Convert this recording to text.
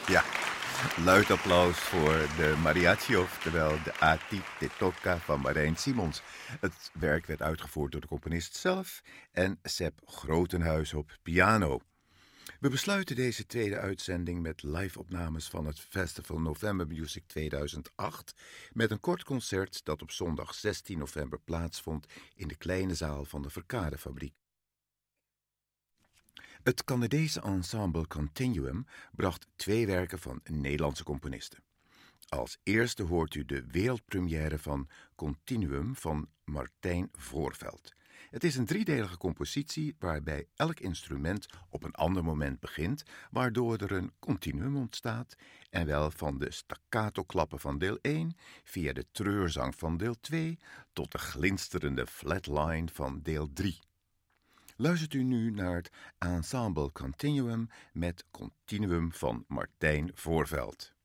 Ja, luid applaus voor de mariachi, oftewel de A Ti Te Toca van Marijn Simons. Het werk werd uitgevoerd door de componist zelf en Sepp Grotenhuis op piano. We besluiten deze tweede uitzending met live-opnames van het Festival November Music 2008 met een kort concert dat op zondag 16 november plaatsvond in de kleine zaal van de Verkadefabriek. Het Canadese ensemble Continuum bracht twee werken van Nederlandse componisten. Als eerste hoort u de wereldpremière van Continuum van Martijn Voorveld. Het is een driedelige compositie waarbij elk instrument op een ander moment begint, waardoor er een continuum ontstaat en wel van de staccato-klappen van deel 1 via de treurzang van deel 2 tot de glinsterende flatline van deel 3. Luistert u nu naar het ensemble Continuum met Continuum van Martijn Voorveld.